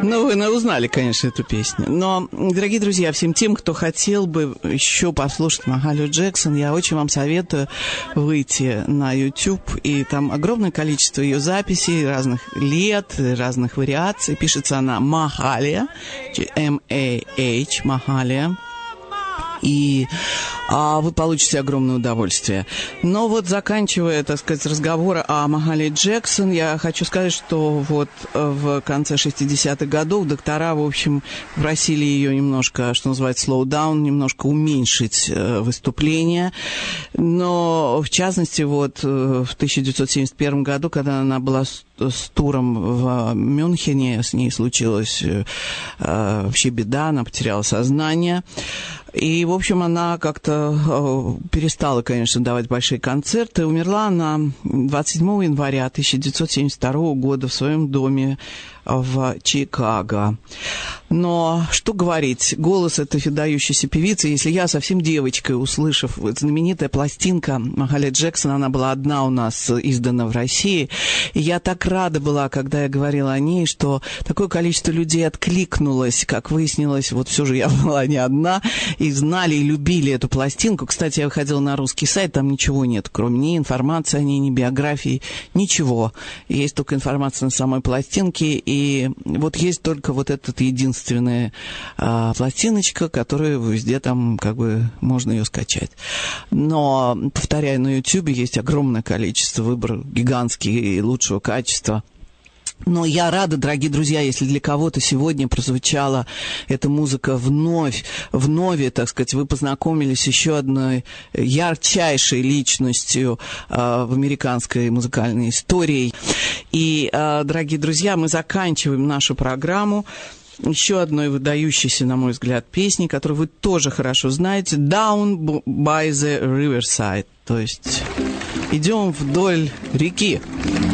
Ну, вы узнали, конечно, эту песню. Но, дорогие друзья, всем тем, кто хотел бы еще послушать Махалию Джексон, я очень вам советую выйти на YouTube. И там огромное количество ее записей разных лет, разных вариаций. Пишется она Махалия, M-A-H, Махалия. И вы получите огромное удовольствие. Но вот заканчивая, так сказать, разговор о Махалии Джексон, я хочу сказать, что вот в конце 60-х годов доктора, в общем, просили ее немножко, что называется, slow down, немножко уменьшить выступление. Но, в частности, вот в 1971 году, когда она была с туром в Мюнхене, с ней случилась вообще беда, она потеряла сознание. И, в общем, она как-то перестала, конечно, давать большие концерты. Умерла она 27 января 1972 года в своем доме в Чикаго. Но что говорить, голос этой выдающейся певицы, если я совсем девочкой, услышав знаменитая пластинка Махалия Джексон, она была одна у нас издана в России, и я так рада была, когда я говорила о ней, что такое количество людей откликнулось, как выяснилось, вот все же я была не одна, и знали, и любили эту пластинку. Кстати, я выходила на русский сайт, там ничего нет, кроме ни информации о ней, ни биографии, ничего. Есть только информация на самой пластинке, и вот есть только вот этот единственная пластиночка, которую везде там как бы можно ее скачать. Но, повторяю, на YouTube есть огромное количество, выбор гигантский и лучшего качества. Но я рада, дорогие друзья, если для кого-то сегодня прозвучала эта музыка вновь, так сказать, вы познакомились с еще одной ярчайшей личностью в американской музыкальной истории. И, дорогие друзья, мы заканчиваем нашу программу еще одной выдающейся, на мой взгляд, песней, которую вы тоже хорошо знаете, «Down by the Riverside», то есть «Идем вдоль реки».